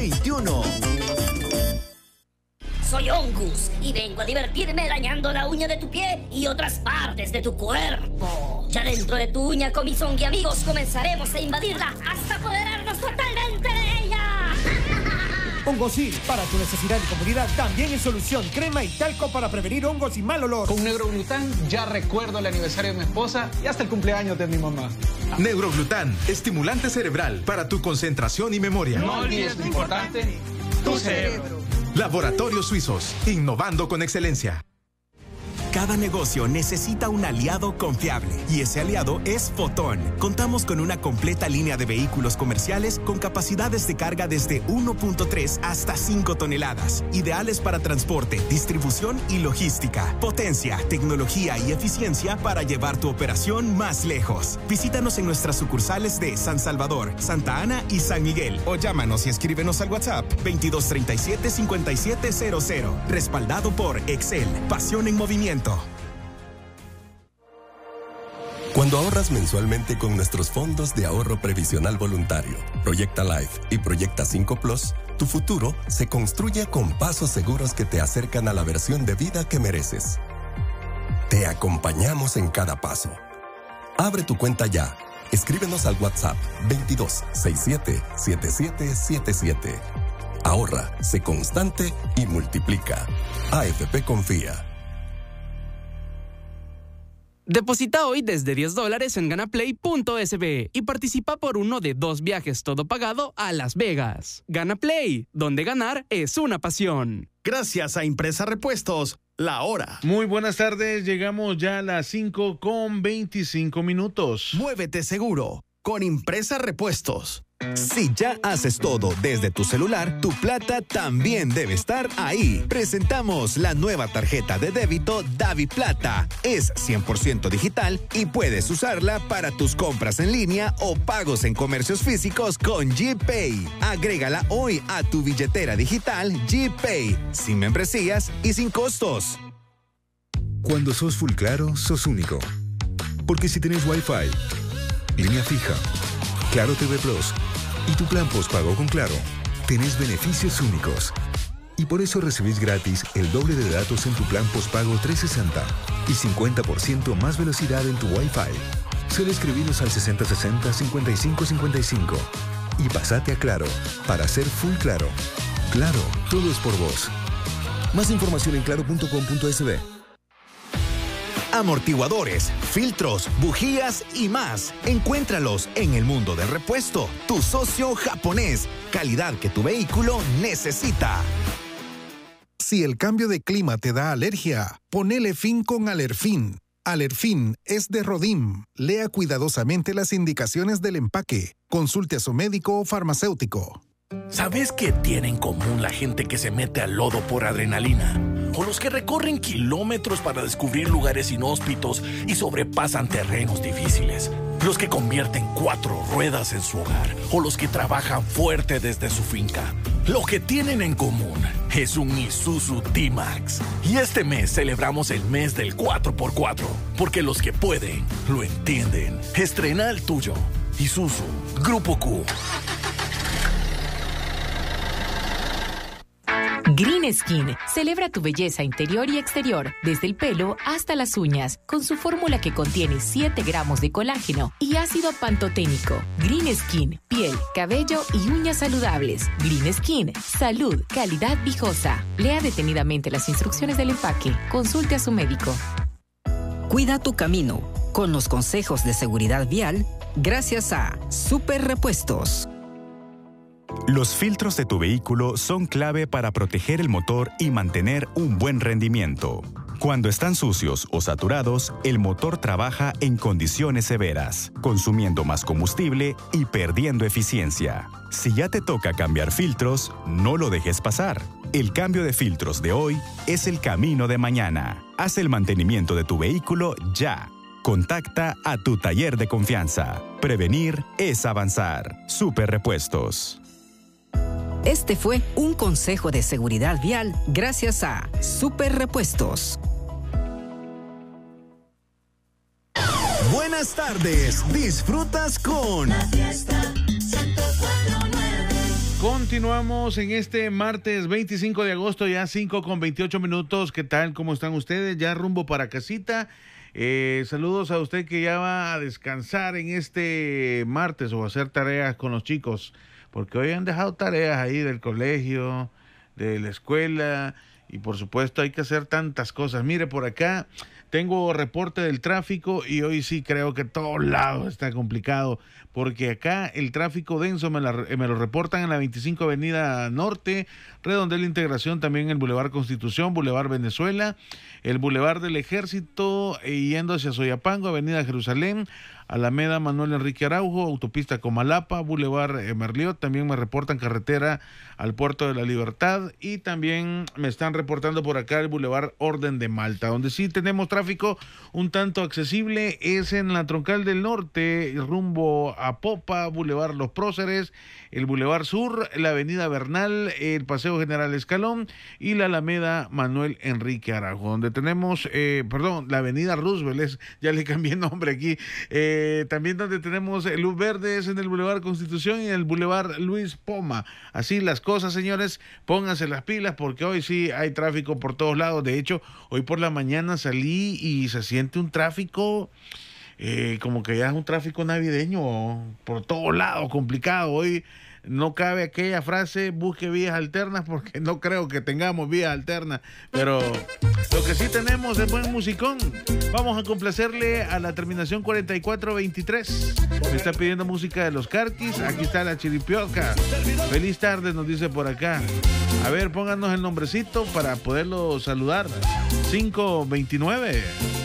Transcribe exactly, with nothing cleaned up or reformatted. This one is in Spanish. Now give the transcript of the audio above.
veintiuno. Soy Ongus y vengo a divertirme dañando la uña de tu pie y otras partes de tu cuerpo. Ya dentro de tu uña, con mis Ongi amigos, comenzaremos a invadirla hasta apoderarnos totalmente de ella. Hongosil, para tu necesidad de comodidad, también es solución. Crema y talco para prevenir hongos y mal olor. Con Neuroglután ya recuerdo el aniversario de mi esposa y hasta el cumpleaños de mi mamá. Neuroglután, estimulante cerebral para tu concentración y memoria. No olvides lo importante, tu cerebro. Laboratorios Suizos, innovando con excelencia. Cada negocio necesita un aliado confiable y ese aliado es Fotón. Contamos con una completa línea de vehículos comerciales con capacidades de carga desde uno punto tres hasta cinco toneladas, ideales para transporte, distribución y logística. Potencia, tecnología y eficiencia para llevar tu operación más lejos. Visítanos en nuestras sucursales de San Salvador, Santa Ana y San Miguel o llámanos y escríbenos al WhatsApp veintidós treinta y siete cincuenta y siete cero cero. Respaldado por Excel, pasión en movimiento. Cuando ahorras mensualmente con nuestros fondos de ahorro previsional voluntario, Proyecta Life y Proyecta cinco Plus, tu futuro se construye con pasos seguros que te acercan a la versión de vida que mereces. Te acompañamos en cada paso. Abre tu cuenta ya. Escríbenos al WhatsApp veintidós sesenta y siete setenta y siete setenta y siete. Ahorra, sé constante y multiplica. A F P confía. Deposita hoy desde diez dólares en ganaplay punto es be y participa por uno de dos viajes todo pagado a Las Vegas. Ganaplay, donde ganar es una pasión. Gracias a Impresa Repuestos, la hora. Muy buenas tardes, llegamos ya a las cinco con veinticinco minutos. Muévete seguro con Impresa Repuestos. Si ya haces todo desde tu celular, tu plata también debe estar ahí. Presentamos la nueva tarjeta de débito DaviPlata. Es cien por ciento digital y puedes usarla para tus compras en línea o pagos en comercios físicos con GPay. Agrégala hoy a tu billetera digital GPay, sin membresías y sin costos. Cuando sos Full Claro, sos único. Porque si tenés Wi-Fi, línea fija, Claro T V Plus y tu plan postpago con Claro, tenés beneficios únicos. Y por eso recibís gratis el doble de datos en tu plan postpago trescientos sesenta y cincuenta por ciento más velocidad en tu Wi-Fi. Solo escribinos al sesenta sesenta cincuenta y cinco cincuenta y cinco y pasate a Claro para ser Full Claro. Claro, todo es por vos. Más información en claro punto com punto es be. Amortiguadores, filtros, bujías y más. Encuéntralos en el Mundo del Repuesto, tu socio japonés. Calidad que tu vehículo necesita. Si el cambio de clima te da alergia, ponele fin con Alerfin. Alerfin es de Rodim. Lea cuidadosamente las indicaciones del empaque. Consulte a su médico o farmacéutico. ¿Sabes qué tiene en común la gente que se mete al lodo por adrenalina? O los que recorren kilómetros para descubrir lugares inhóspitos y sobrepasan terrenos difíciles. Los que convierten cuatro ruedas en su hogar. O los que trabajan fuerte desde su finca. Lo que tienen en común es un Isuzu D-Max. Y este mes celebramos el mes del cuatro por cuatro. Porque los que pueden, lo entienden. Estrena el tuyo. Isuzu, Grupo Q. Green Skin celebra tu belleza interior y exterior, desde el pelo hasta las uñas, con su fórmula que contiene siete gramos de colágeno y ácido pantoténico. Green Skin, piel, cabello y uñas saludables. Green Skin, salud, calidad viejosa. Lea detenidamente las instrucciones del empaque. Consulte a su médico. Cuida tu camino con los consejos de seguridad vial gracias a Super Repuestos. Los filtros de tu vehículo son clave para proteger el motor y mantener un buen rendimiento. Cuando están sucios o saturados, el motor trabaja en condiciones severas, consumiendo más combustible y perdiendo eficiencia. Si ya te toca cambiar filtros, no lo dejes pasar. El cambio de filtros de hoy es el camino de mañana. Haz el mantenimiento de tu vehículo ya. Contacta a tu taller de confianza. Prevenir es avanzar. Super Repuestos. Este fue un consejo de seguridad vial gracias a Super Repuestos. Buenas tardes, disfrutas con La fiesta ciento cuatro punto nueve. Continuamos en este martes veinticinco de agosto, ya cinco con veintiocho minutos. ¿Qué tal? ¿Cómo están ustedes? Ya rumbo para casita. Eh, saludos a usted que ya va a descansar en este martes o a hacer tareas con los chicos, porque hoy han dejado tareas ahí del colegio, de la escuela, y por supuesto hay que hacer tantas cosas. Mire, por acá tengo reporte del tráfico y hoy sí creo que todos lados está complicado, porque acá el tráfico denso me, la, me lo reportan en la veinticinco Avenida Norte, Redondel Integración, también el Boulevard Constitución, Boulevard Venezuela, el Boulevard del Ejército, eh, yendo hacia Soyapango, Avenida Jerusalén, Alameda Manuel Enrique Araujo, Autopista Comalapa, Boulevard eh, Merliot, también me reportan carretera al Puerto de la Libertad, y también me están reportando por acá el Boulevard Orden de Malta. Donde sí tenemos tráfico un tanto accesible es en la Troncal del Norte, rumbo a Popa, Boulevard Los Próceres, el Boulevard Sur, la Avenida Bernal, el Paseo General Escalón y la Alameda Manuel Enrique Araujo. Donde tenemos, eh, perdón, la Avenida Roosevelt, es, ya le cambié nombre aquí, eh, también donde tenemos luz verde es en el Boulevard Constitución y en el Boulevard Luis Poma. Así las cosas, señores, pónganse las pilas porque hoy sí hay tráfico por todos lados. De hecho, hoy por la mañana salí y se siente un tráfico, eh, como que ya es un tráfico navideño, por todos lados, complicado. Hoy no cabe aquella frase, busque vías alternas, porque no creo que tengamos vías alternas, pero lo que sí tenemos es buen musicón. Vamos a complacerle a la terminación cuarenta y cuatro veintitrés. Me está pidiendo música de los Carquis. Aquí está la Chiripioca. Feliz tarde, nos dice por acá. A ver, pónganos el nombrecito para poderlo saludar. cinco veintinueve.